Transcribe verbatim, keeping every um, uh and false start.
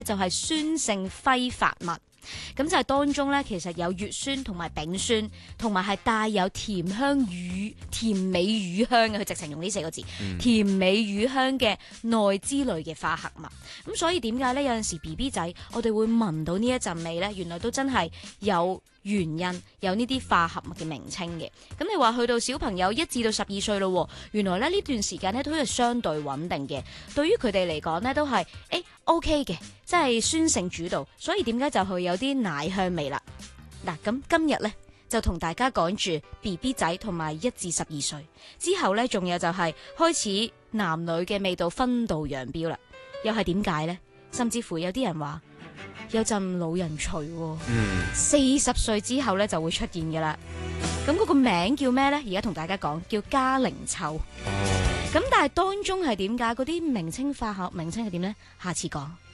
就係酸性揮發物。咁就係當中咧，其實有乙酸同埋丙酸，同埋係帶有甜香乳、甜美乳香嘅，佢直情用呢四個字，嗯、甜美乳香嘅內酯類嘅化合物。咁所以點解咧？有陣時 B B 仔我哋會聞到呢一陣味咧，原來都真係有原因，有呢啲化合物嘅名稱嘅。咁你話去到小朋友一至到十二歲咯，原來咧呢段時間咧都係相對穩定嘅，對於佢哋嚟講咧都係誒 O K 嘅，即係酸性主導，所以點解就會有啲奶香味啦？嗱，咁今日咧就同大家講住 B B 仔同埋一至十二歲之後咧，仲有就係開始男女嘅味道分道揚鑣啦。又係點解呢？甚至乎有啲人話有陣老人除，四十歲之後咧就會出現噶啦。咁嗰個名叫咩呢？而家同大家講叫嘉齡臭。咁但係當中係點解？嗰啲名稱化學名稱係點呢？下次講。